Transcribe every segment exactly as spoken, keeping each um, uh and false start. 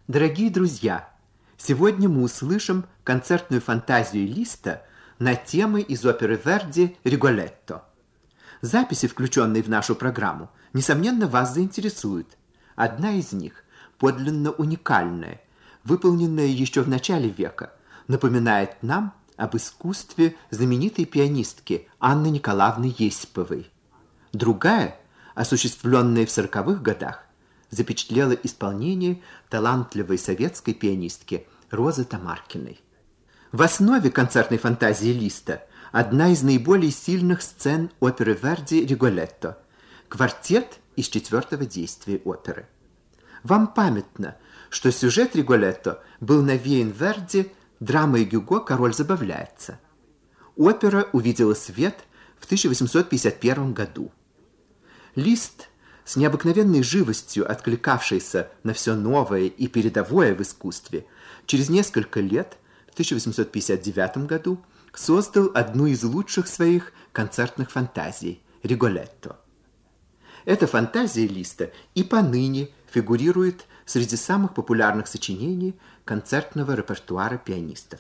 Дорогие друзья, сегодня мы услышим концертную фантазию Листа на темы из оперы Верди «Риголетто». Записи, включенные в нашу программу, несомненно, вас заинтересуют. Одна из них, подлинно уникальная, выполненная еще в начале века, напоминает нам об искусстве знаменитой пианистки Анны Николаевны Есиповой. Другая, осуществленная в сороковых годах, запечатлела исполнение талантливой советской пианистки Розы Тамаркиной. В основе концертной фантазии Листа одна из наиболее сильных сцен оперы Верди «Риголетто» – квартет из четвертого действия оперы. Вам памятно, что сюжет «Риголетто» был навеян Верди драмой Гюго «Король забавляется». Опера увидела свет в тысяча восемьсот пятьдесят первом году. Лист, с необыкновенной живостью откликавшийся на все новое и передовое в искусстве, через несколько лет, в тысяча восемьсот пятьдесят девятом году, создал одну из лучших своих концертных фантазий – «Риголетто». Эта фантазия Листа и поныне фигурирует среди самых популярных сочинений концертного репертуара пианистов.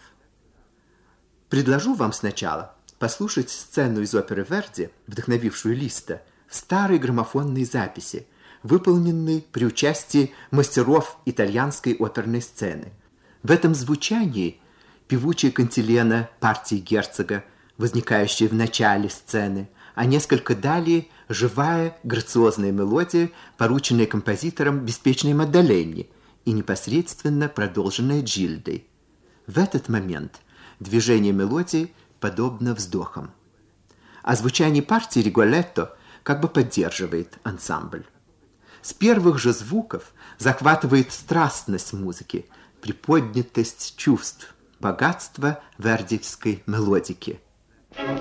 Предложу вам сначала послушать сцену из оперы Верди, вдохновившую Листа, в старой граммофонной записи, выполненной при участии мастеров итальянской оперной сцены. В этом звучании певучая кантилена партии герцога, возникающая в начале сцены, а несколько далее живая, грациозная мелодия, порученная композитором беспечной Маддалене и непосредственно продолженная Джильдой. В этот момент движение мелодии подобно вздохам. А звучание партии «Риголетто» как бы поддерживает ансамбль. С первых же звуков захватывает страстность музыки, приподнятость чувств, богатство вердиевской мелодики.